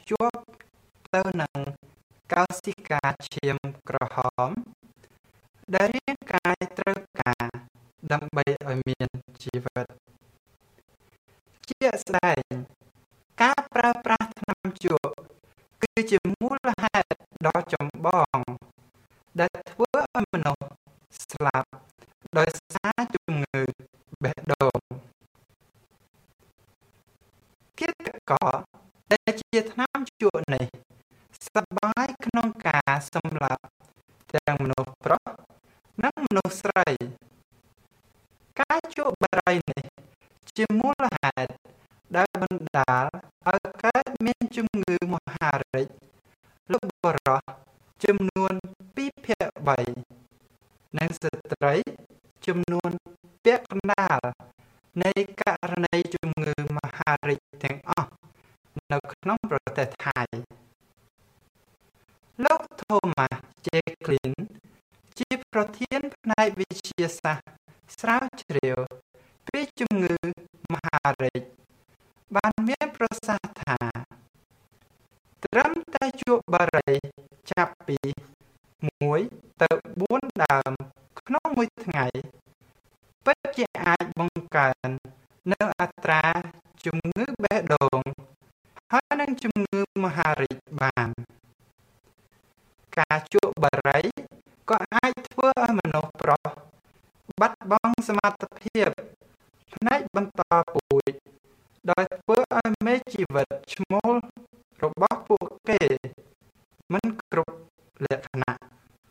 ជាប់ទៅនឹងកោសិកាឈាមក្រហមដែលរាងកាយត្រូវការដើម្បីឲ្យមានជីវិតជាក់ស្ដែងការប្រើប្រាស់ថ្នាំជក់គឺជាមូលហេតុដ៏ចម្បងដែលធ្វើឲ្យមនុស្សស្លាប់ដោយសារជំងឺបេះដូងគិតកោដែលជាថ្នាំជក់នេះសប្បាយក្នុងការសម្លាប់ទាំងមនុស្សប្រុសនិងមនុស្សស្រីការជក់បារីនេះជាមូលហេតុដែលបណ្ដាលឲ្យកើតមានជំងឺមហារីកលើបុរសចំនួន2ភាគ3និងស្ត្រីចំនួនពាក់កណ្ដាលនៃករណីជំងឺមហារីកទាំងអស់នៅក្នុងប្រទេសថៃលោក Thomas J. Klein ជាប្រធានផ្នែកវិទ្យាសាស្ត្រស្រាវជ្រាវពីជំងឺមហារីកបានមានប្រសាសន៍ថាត្រឹមតែជក់បារីចាប់ពី1ទៅ4ដើមក្នុងមួយថ្ងៃពិតជាអាចបង្កើននៅអត្រាជំងឺបេះដូងហើយនិងជំងឺមហារីកបានការជក់បារីក៏អាចធ្វើឲ្យមនុស្សប្រុសបាត់បង់សមត្ថភាពផ្នែកបន្តពូជដោយធ្វើឲ្យមេជីវិតឈ្មោលរបស់ពួកគេមិនគ្រប់លក្ខណៈ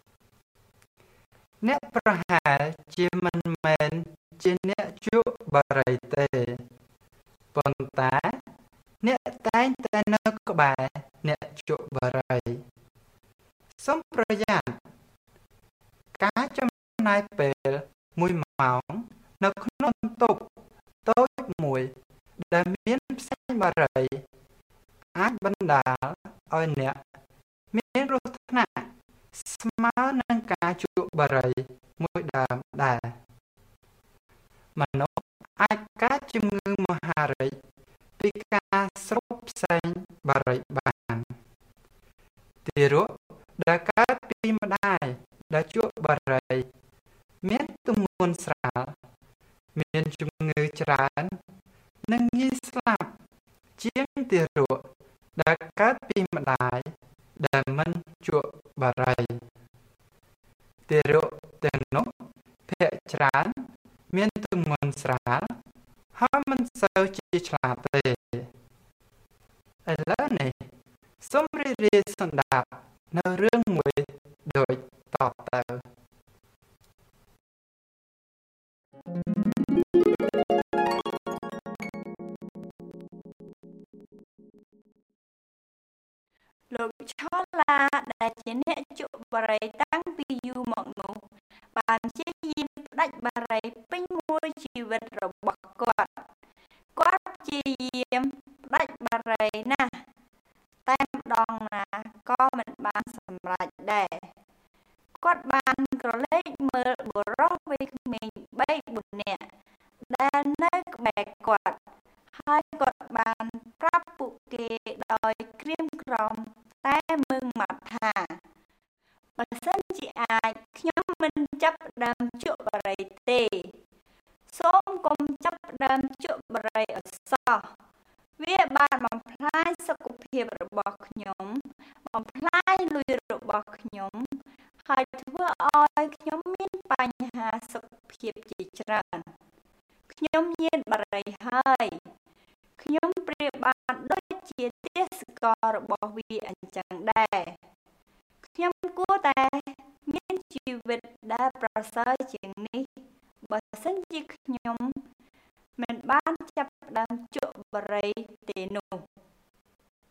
អ្នកប្រហែលជាមិនមែនជាអ្នកជក់បារីទេប៉ុន្តែអ្នកតែងតែនៅក្បែរអ្នកជក់បារីសូមប្រយ័ត្នការចំណាយពេល1ម៉ោងនៅក្នុងបន្ទប់តូចមួយដែលមានផ្សែងបារីអាចបណ្ដាលឲ្យអ្នកមានគ្រោះថ្នាក់ស្មើនឹងការជក់បារីមួយដើមដែរមនុស្សអាចកើតជំងឺមហារីកពីការស្រូបផ្សែងបារីបានទារកដែលកើតពីម្ដាយដែលជក់បារីមានទម្ងន់ស្រាលមានជំងឺច្រើននិងងាយស្លាប់ជាងទារកដែលកើតពីម្ដាយដែលមិនជក់បារីទារកទាំងនោះភាគច្រើនមានទម្ងន់ស្រាលហើយមិនសូវជាឆ្លាតទេឥឡូវនេះសូមរីករាយស្ដាប់នៅរឿងមួយដូចតទៅលោកឆោឡាដែលជាអ្នកជក់បារីតាំងពីយូរមកនោះបានព្យាយាមផ្ដាច់បារីពេញមួយជីវិតរបស់គាត់ព្យាយាមផ្ដាច់បារីណាស់តែម្ដងណាក៏មិនបានសម្រេចដែរគាត់បានក្រឡេកមើលបុរសវ័យក្មេង3-4នាក់ដែលនៅក្បែរគាត់ហើយគាត់បានប្រាប់ពួកគេដោយក្រៀមក្រំតែមើងម៉ាត់ថាបើសិនជាអាចខ្ញុំមិនចាប់ផ្ដើមជក់បារីទេសូមកុំចាប់ផ្ដើមជក់បារីឲ្យសោះវាបានបំផ្លាញសុខភាពរបស់ខ្ញុំបំផ្លាញលុយរបស់ខ្ញុំហើយធ្វើឲ្យខ្ញុំមានបញ្ហាសុខភាពជាច្រើនខ្ញុំញៀនបារីហើយខ្ញុំប្រៀបបានដូចជាទេសកលរបស់វាអញ្ចឹងដែរខ្ញុំគួរតែមានជីវិតដែលប្រសើរជាងនេះបើសិនជាខ្ញុំមិនបានចាប់ផ្ដើមជក់បារីទេនោះ